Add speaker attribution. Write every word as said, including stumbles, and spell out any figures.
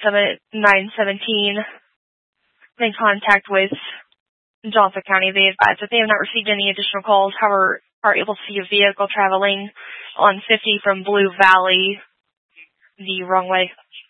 Speaker 1: seven nine seventeen in contact with Johnson County. They advise that they have not received any additional calls, however, are able to see a vehicle traveling on fifty from Blue Valley the wrong way.